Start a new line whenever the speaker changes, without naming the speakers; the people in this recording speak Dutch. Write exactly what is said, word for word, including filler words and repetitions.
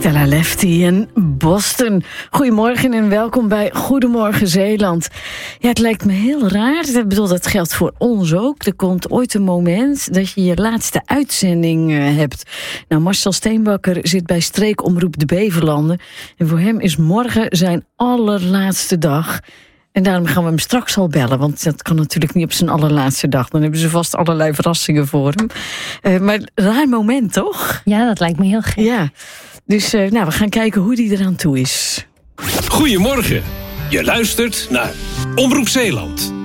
Stella Lefty en Boston. Goedemorgen en welkom bij Goedemorgen Zeeland. Ja, het lijkt me heel raar. Ik bedoel, dat geldt voor ons ook. Er komt ooit een moment dat je je laatste uitzending uh, hebt. Nou, Marcel Steenbakker zit bij Streekomroep de Beverlanden. En voor hem is morgen zijn allerlaatste dag. En daarom gaan we hem straks al bellen. Want dat kan natuurlijk niet op zijn allerlaatste dag. Dan hebben ze vast allerlei verrassingen voor hem. Uh, maar raar moment, toch?
Ja, dat lijkt me heel gek.
Ja. Dus uh, nou, we gaan kijken hoe die eraan toe is.
Goedemorgen. Je luistert naar Omroep Zeeland.